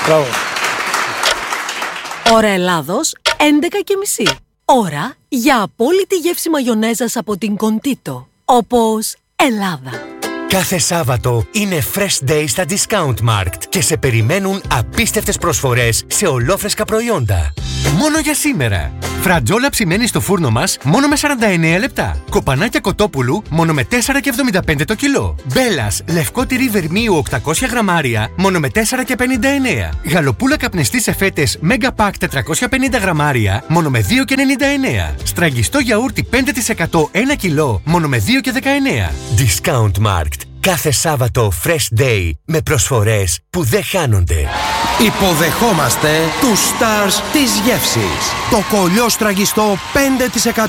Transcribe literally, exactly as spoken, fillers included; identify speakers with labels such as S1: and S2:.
S1: Μπράβο.
S2: Ώρα Ελλάδος, έντεκα και μισή. Ώρα για απόλυτη γεύση μαγιονέζας από την Κοντίτο. Όπως Ελλάδα.
S3: Κάθε Σάββατο είναι Fresh Day στα Discount Markt και σε περιμένουν απίστευτες προσφορές σε ολόφρεσκα προϊόντα. Μόνο για σήμερα. Φρατζόλα ψημένη στο φούρνο μας μόνο με σαράντα εννέα λεπτά. Κοπανάκια κοτόπουλου μόνο με τέσσερα κόμμα εβδομήντα πέντε το κιλό. Μπέλας λευκό τυρί βερμίου οκτακόσια γραμμάρια μόνο με τέσσερα κόμμα πενήντα εννέα. Γαλοπούλα καπνιστή σε φέτες Mega Pack τετρακόσια πενήντα γραμμάρια μόνο με δύο κόμμα ενενήντα εννέα. Στραγγιστό γιαούρτι πέντε τοις εκατό ένα κιλό μόνο με δύο κόμμα δεκαεννέα. Discount Markt. Κάθε Σάββατο Fresh Day με προσφορές που δεν χάνονται.
S4: Υποδεχόμαστε τους stars της γεύσης. Το κολλιό στραγγιστό πέντε τοις εκατό